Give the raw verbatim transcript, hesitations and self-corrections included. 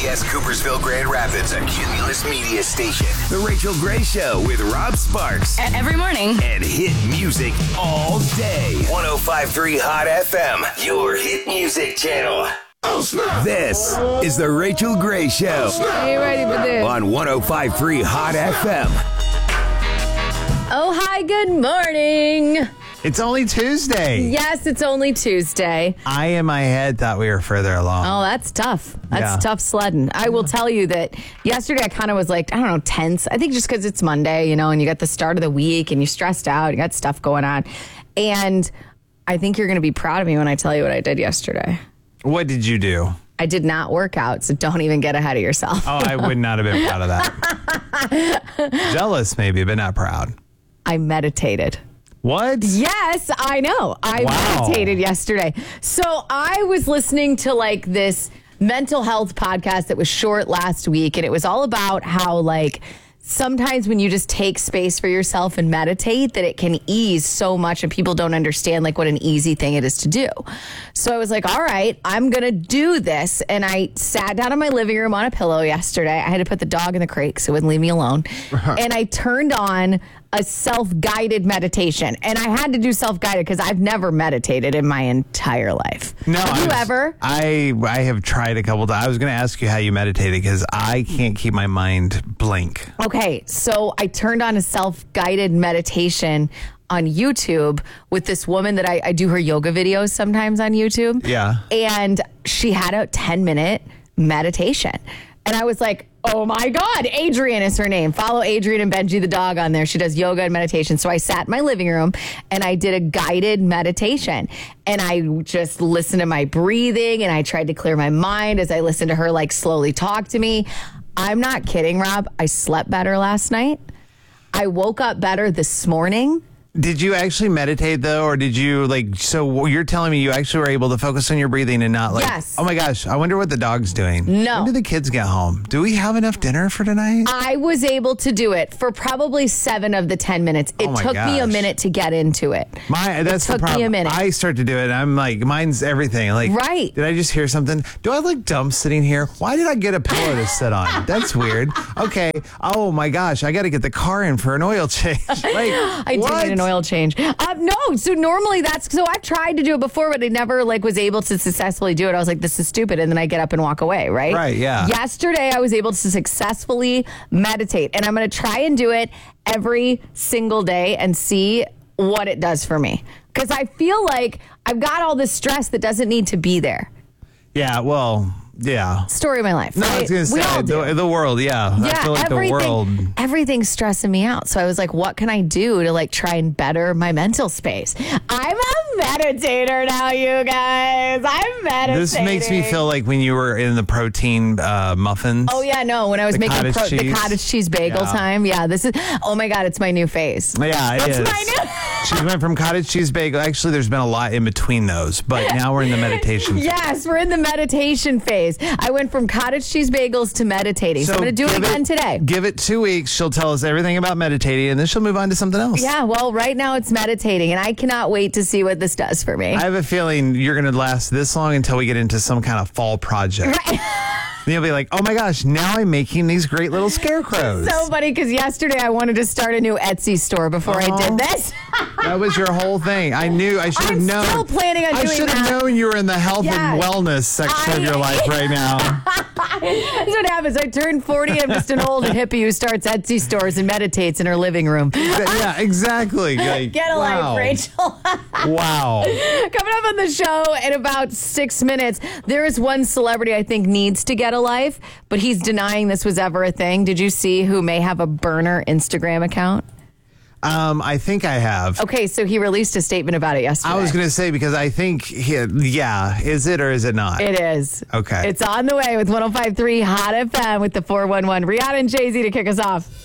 S Coopersville Grand Rapids, a Cumulus media station. The Rachel Gray Show with Rob Sparks. Every morning. And hit music all day. one oh five point three Hot F M, your hit music channel. Oh, snap. This is the Rachel Gray Show. Are you ready for this? On one oh five point three Hot F M. Oh, hi, good morning. It's only Tuesday. Yes, it's only Tuesday. I, in my head, thought we were further along. Oh, that's tough. That's Yeah. tough sledding. I will tell you that yesterday I kind of was like, I don't know, tense. I think just because it's Monday, you know, and you got the start of the week and you're stressed out, you got stuff going on. And I think you're going to be proud of me when I tell you what I did yesterday. What did you do? I did not work out, so don't even get ahead of yourself. Oh, I would not have been proud of that. Jealous, maybe, but not proud. I meditated. What? Yes, I know. I Wow. meditated yesterday. So I was listening to like this mental health podcast that was short last week, and it was all about how like sometimes when you just take space for yourself and meditate, that it can ease so much, and people don't understand like what an easy thing it is to do. So I was like, all right, I'm going to do this. And I sat down in my living room on a pillow yesterday. I had to put the dog in the crate because it wouldn't leave me alone. And I turned on a self-guided meditation. And I had to do self-guided because I've never meditated in my entire life. No, Have I you was- ever? I I have tried a couple times. I was going to ask you how you meditated because I can't keep my mind blank. Okay, so I turned on a self-guided meditation on YouTube with this woman that I, I do her yoga videos sometimes on YouTube. Yeah. And she had a ten minute meditation. And I was like, oh my God, Adrian is her name. Follow Adrian and Benji the dog on there. She does yoga and meditation. So I sat in my living room and I did a guided meditation. And I just listened to my breathing and I tried to clear my mind as I listened to her like slowly talk to me. I'm not kidding, Rob. I slept better last night. I woke up better this morning. Did you actually meditate though, or did you like? So you're telling me you actually were able to focus on your breathing and not like? Yes. Oh my gosh! I wonder what the dog's doing. No. When do the kids get home? Do we have enough dinner for tonight? I was able to do it for probably seven of the ten minutes. It Oh my took me a gosh. minute to get into it. My that's took the me a problem. minute. I start to do it. And I'm like, mine's everything. Like, Right. Did I just hear something? Do I look dumb sitting here? Why did I get a pillow to sit on? That's weird. Okay. Oh my gosh! I got to get the car in for an oil change. Like, I what? do need an oil change. Uh, no, so normally that's so I've tried to do it before, but I never like was able to successfully do it. I was like, this is stupid, and then I get up and walk away. Right. Right, yeah. Yesterday, I was able to successfully meditate, and I'm going to try and do it every single day and see what it does for me, because I feel like I've got all this stress that doesn't need to be there. Yeah. Well. Yeah. Story of my life. No, I right? was We gonna all say do. the, the world. Yeah. Yeah, I feel like everything, the world. everything's stressing me out. So I was like, what can I do to like try and better my mental space? I'm a meditator now, you guys. I'm meditating. This makes me feel like when you were in the protein uh, muffins. Oh yeah, no. When I was The making cottage pro- the cheese. cottage cheese bagel Yeah. time. Yeah, this is. Oh my God, it's my new phase. Yeah, it That's is. my new. She went from cottage cheese bagel. Actually, there's been a lot in between those, but now we're in the meditation. phase. Yes, we're in the meditation phase. I went from cottage cheese bagels to meditating. So, I'm going to do it give again today. Give it two weeks. She'll tell us everything about meditating, and then she'll move on to something else. Yeah, well, right now it's meditating, and I cannot wait to see what this does for me. I have a feeling you're going to last this long until we get into some kind of fall project. Then you'll be like, oh my gosh, now I'm making these great little scarecrows. So funny because yesterday I wanted to start a new Etsy store before I did this. That was your whole thing. I knew. I should have I'm known. still planning on I doing should have that. known you were in the health Yes. and wellness section of I- your life right now. That's what happens. I turned forty. I'm just an old hippie who starts Etsy stores and meditates in her living room. Yeah, exactly. Like, Get a wow. life, Rachel. Wow. Coming up on the show in about six minutes, there is one celebrity I think needs to get a life, but he's denying this was ever a thing. Did you see who may have a burner Instagram account? Um, I think I have. Okay, so he released a statement about it yesterday. I was going to say, because I think, he, yeah, is it or is it not? It is. Okay. It's on the way with one oh five point three Hot F M with the four one one. Rihanna and Jay-Z to kick us off.